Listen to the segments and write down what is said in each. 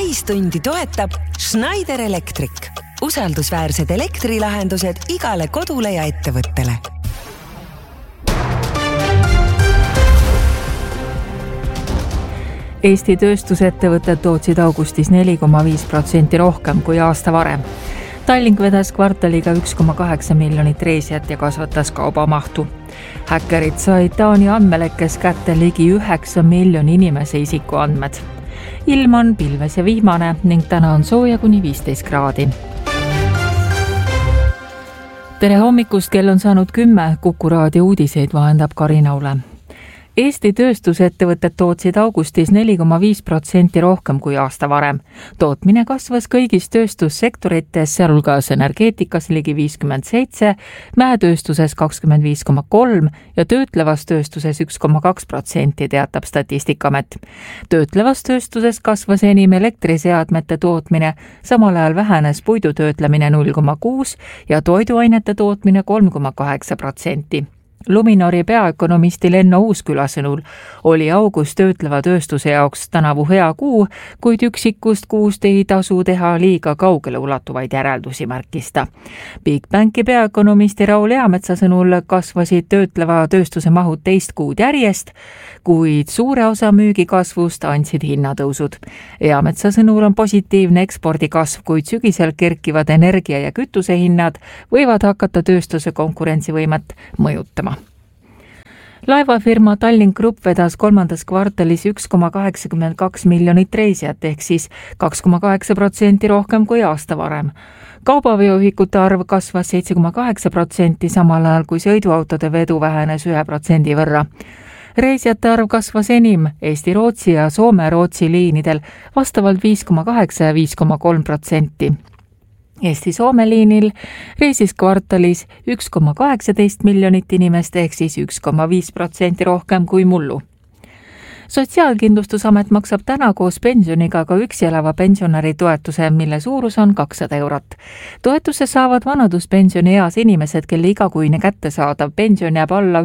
Ühistundi toetab Schneider Electric. Usaldusväärsed elektrilahendused igale kodule ja ettevõttele. Eesti tööstusettevõtted tootsid augustis 4,5% rohkem kui aasta varem. Tallink vedas kvartaliga 1,8 miljonit reisijat ja kasvatas kaubamahtu. Häkkerid said Taani andmelekkes kätte ligi 9 miljoni inimese isikuandmed. Ilm on pilves ja vihmane ning täna on sooja kuni 15 kraadi. Tere hommikust, kell on saanud 10, Kuku raadio uudiseid vahendab Karina Ule. Eesti tööstusettevõtted tootsid augustis 4,5% rohkem kui aasta varem. Tootmine kasvas kõigis tööstussektorites, sealhulgas energeetikas ligi 57%, mäetööstuses 25,3% ja töötlevas tööstuses 1,2%, teatab Statistikaamet. Töötlevas tööstuses kasvas enim elektriseadmete tootmine, samal ajal vähenes puidutöötlemine 0,6% ja toiduainete tootmine 3,8%. Luminori peaökonomisti Lenno Uusküla sõnul oli august töötleva tööstuse jaoks tänavu hea kuu, kuid üksikust kuust ei tasu teha liiga kaugele ulatuvaid järeldusi, märkis ta. Bigbanki peaökonomisti Raul Eametsa sõnul kasvasid töötleva tööstuse mahud teist kuud järjest, kuid suure osa müügikasvust andsid hinnatõusud. Eametsa sõnul on positiivne ekspordikasv, kuid sügisel kerkivad energia- ja kütusehinnad võivad hakata tööstuse konkurentsivõimet mõjutama. Laevafirma Tallink Grupp vedas kolmandas kvartalis 1,82 miljonit reisijat ehk siis 2,8% rohkem kui aasta varem. Kaubaveoühikute arv kasvas 7,8%, samal ajal kui sõiduautode vedu vähenes 1% võrra. Reisijate arv kasvas enim Eesti, Rootsi ja Soome-Rootsi liinidel vastavalt 5,8% ja 5,3%. Eesti-Soome liinil reisis kvartalis 1,18 miljonit inimest ehk siis 1,5% rohkem kui mullu. Sotsiaalkindlustusamet maksab täna koos pensioniga ka üksi elava pensionäri toetuse, mille suurus on 200 eurot. Toetuse saavad vanaduspensioni eas inimesed, kelle igakuine kättesaadav pension jääb alla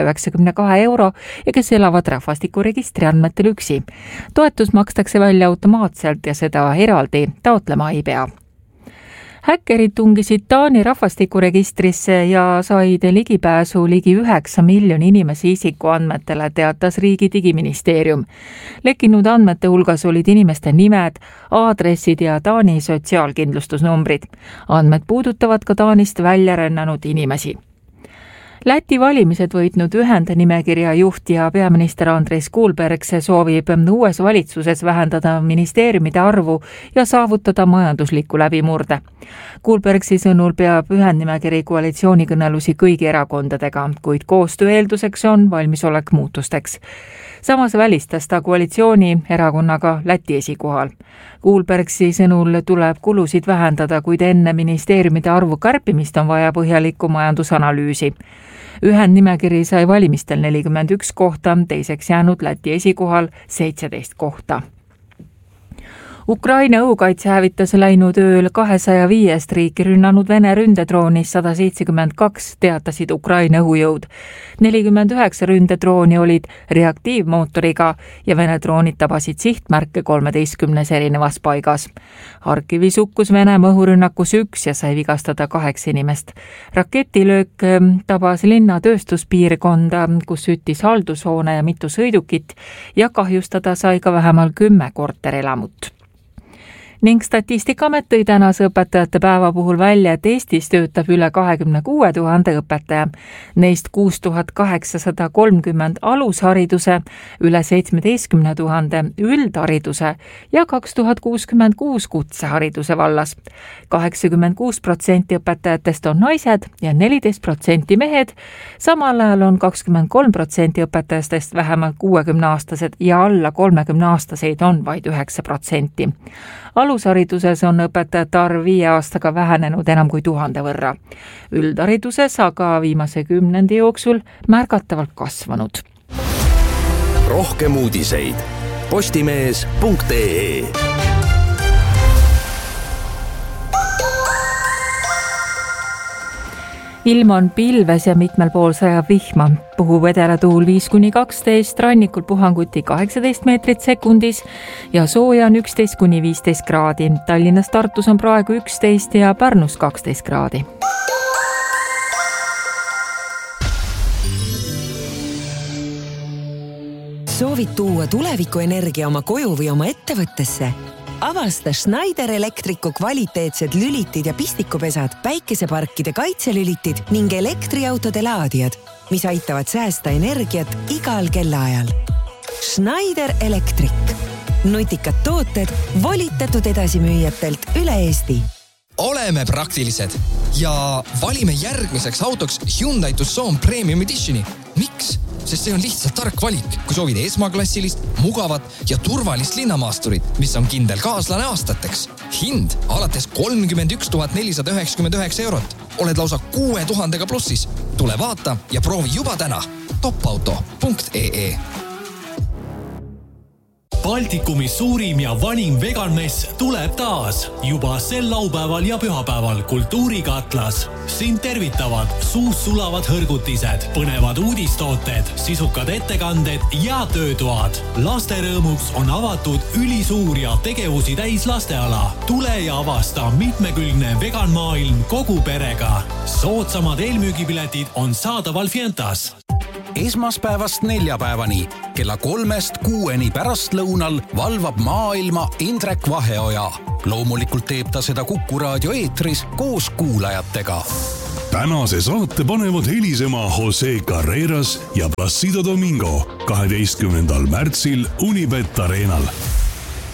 992 euro ja kes elavad rahvastikuregistri andmetel üksi. Toetus makstakse välja automaatselt ja seda eraldi taotlema ei pea. Häkkerid tungisid Taani rahvastikuregistrisse ja said ligipääsu ligi 9 miljoni inimese isikuandmetele, teatas Riigi Digiministeerium. Lekkinud andmete hulgas olid inimeste nimed, aadressid ja Taani sotsiaalkindlustusnumbrid. Andmed puudutavad ka Taanist välja rännanud inimesi. Läti valimised võitnud ühendnimekirja juht ja peaminister Andris Kuulberg soovib uues valitsuses vähendada ministeeriumide arvu ja saavutada majanduslikku läbimurde. Kuulbergsi sõnul peab ühendnimekiri koalitsioonikõnelusi kõigi erakondadega, kuid koostöö eelduseks on valmisolek muutusteks. Samas välistas ta koalitsiooni erakonnaga Läti esikohal. Kuulbergsi sõnul tuleb kulusid vähendada, kuid enne ministeeriumide arvu kärpimist on vaja põhjalikku majandusanalüüsi. Ühendnimekiri sai valimistel 41 kohta, teiseks jäänud Läti esikohal 17 kohta. Ukraina õhukaitse hävitas läinud ööl 205 riiki rünnanud Vene ründedroonist 172, teatasid Ukraina õhujõud. 49 ründedrooni olid reaktiivmootoriga ja Vene droonid tabasid sihtmärke 13 erinevas paigas. Harkivis hukkus Venemaa õhurünnakus 1 ja sai vigastada 8 inimest. Raketilöök tabas linna tööstuspiirkonda, kus süttis haldushoone ja mitu sõidukit ja kahjustada sai ka vähemalt 10 korterelamut. Ning Statistikaamet tõi tänase õpetajate päeva puhul välja, et Eestis töötab üle 26 000 õpetaja, neist 6830 alushariduse, üle 17 000 üldhariduse ja 2066 kutsehariduse vallas. 86% õpetajatest on naised ja 14% mehed, samal ajal on 23% õpetajatest vähemalt 60-aastased ja alla 30-aastaseid on vaid 9%. Alushariduses on õpetajate arv 5 aastaga vähenenud enam kui 1000 võrra. Üldhariduses aga viimase 10 jooksul märgatavalt kasvanud. Rohkem uudiseid postimees.ee. ilm on pilves ja mitmel pool sajab vihma. Puhub edelatuul 5-12, rannikul puhanguti 18 meetrit sekundis ja sooja on 11-15 kraadi. Tallinnas, Tartus on praegu 11 ja Pärnus 12 kraadi. Soovid tuua tulevikuenergia oma koju või oma ettevõttesse? Avasta Schneider Electricu kvaliteetsed lülitid ja pistikupesad, päikeseparkide kaitselülitid ning elektriautode laadijad, mis aitavad säästa energiat igal kellaajal. Schneider Electric. Nutikad tooted volitatud edasimüüjatelt üle Eesti. Oleme praktilised ja valime järgmiseks autoks Hyundai Tucson Premium Editioni. Miks? Sest see on lihtsalt tark valik, kui soovid esmaklassilist, mugavat ja turvalist linnamaasturit, mis on kindel kaaslane aastateks. Hind alates 31 499 eurot. Oled lausa 6000 plussis. Tule vaata ja proovi juba täna. topauto.ee Baltikumi suurim ja vanim veganmess tuleb taas. Juba sel laupäeval ja pühapäeval Kultuurikatlas. Siin tervitavad suus sulavad hõrgutised, põnevad uudistooted, sisukad ettekanded ja töötoad. Laste rõõmuks on avatud ülisuur ja tegevusi täis lasteala. Tule ja avasta mitmekülgne veganmaailm kogu perega. Soodsamad eelmüügipiletid on saadaval Fientas. Esmaspäevast neljapäevani kella 3-6 pärastlõunal valvab maailma Indrek Vaheoja. Loomulikult teeb ta seda Kuku raadio eetris koos kuulajatega. Tänase saate panevad helisema Jose Carreras ja Placido Domingo 12. märtsil Unibet Arenal.